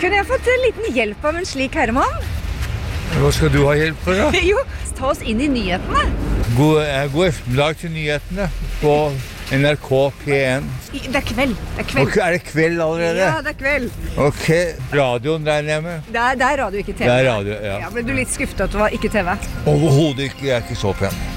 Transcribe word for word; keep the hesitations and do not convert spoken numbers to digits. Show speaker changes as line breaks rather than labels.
Kunne jeg fått en liten hjelp av en slik herremann?
Hva skal du ha hjelp for da?
Jo, ta oss inn i nyhetene.
God, eh, god eftermiddag til nyhetene på N R K P en.
I- Det er kveld, det er kveld.
Ok, er det kveld allerede?
Ja, det er kveld.
Ok, radioen regner jeg med.
Det er, det er radio, ikke T V.
Det er radio, ja.
Ja, ble du litt skuffet at det var ikke T V?
Overhodet ikke, jeg er ikke så pen.